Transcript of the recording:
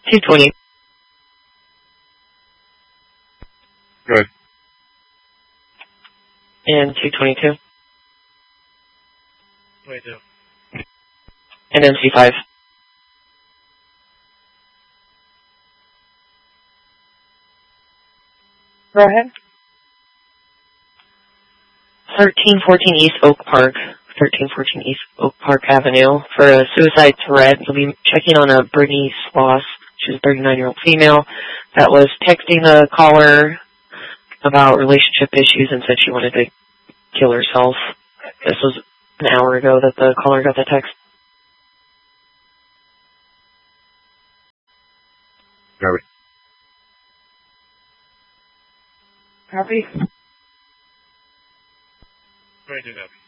220. Good. And 222. 22. And MC5. Go ahead. 1314 East Oak Park. 1314 East Oak Park Avenue for a suicide threat. We'll be checking on a Brittany Sloss. She's a 39-year-old female that was texting the caller about relationship issues and said she wanted to kill herself. This was an hour ago that the caller got the text. Copy. Copy. 22 copy.